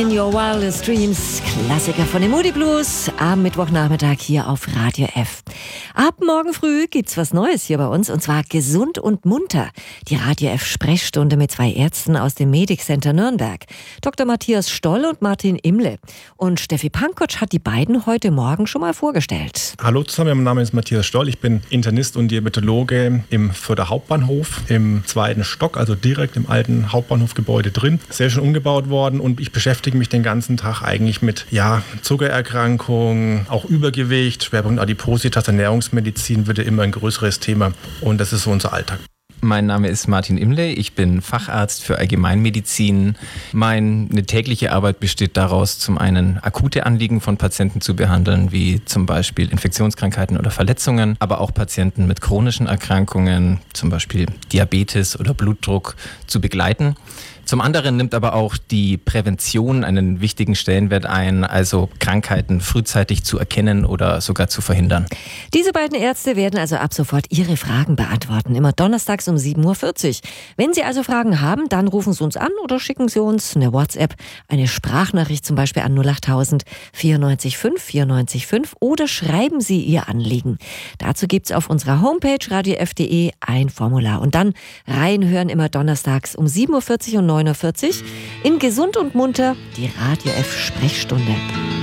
In Your Wildest Dreams, Klassiker von den Moody Blues, am Mittwochnachmittag hier auf Radio F. Ab morgen früh gibt's was Neues hier bei uns, und zwar Gesund und munter. Die Radio F Sprechstunde mit zwei Ärzten aus dem Medic Center Nürnberg. Dr. Matthias Stoll und Martin Imle. Und Steffi Pankotsch hat die beiden heute Morgen schon mal vorgestellt. Hallo zusammen, mein Name ist Matthias Stoll. Ich bin Internist und Diabetologe im Fürther Hauptbahnhof im 2. Stock, also direkt im alten Hauptbahnhofgebäude drin. Sehr schön umgebaut worden, und ich beschäftige mich den ganzen Tag eigentlich mit Zuckererkrankungen, auch Übergewicht, Schwerpunkt Adipositas, Ernährungsmedizin wird ja immer ein größeres Thema, und das ist so unser Alltag. Mein Name ist Martin Imle, ich bin Facharzt für Allgemeinmedizin. Meine tägliche Arbeit besteht daraus, zum einen akute Anliegen von Patienten zu behandeln, wie zum Beispiel Infektionskrankheiten oder Verletzungen, aber auch Patienten mit chronischen Erkrankungen, zum Beispiel Diabetes oder Blutdruck, zu begleiten. Zum anderen nimmt aber auch die Prävention einen wichtigen Stellenwert ein, also Krankheiten frühzeitig zu erkennen oder sogar zu verhindern. Diese beiden Ärzte werden also ab sofort Ihre Fragen beantworten, immer donnerstags um 7.40 Uhr. Wenn Sie also Fragen haben, dann rufen Sie uns an oder schicken Sie uns eine WhatsApp, eine Sprachnachricht zum Beispiel an 08000 94 5 94 5 oder schreiben Sie Ihr Anliegen. Dazu gibt es auf unserer Homepage radiof.de ein Formular. Und dann reinhören immer donnerstags um 7.40 Uhr und 9.40 Uhr in Gesund und Munter, die Radio F Sprechstunde.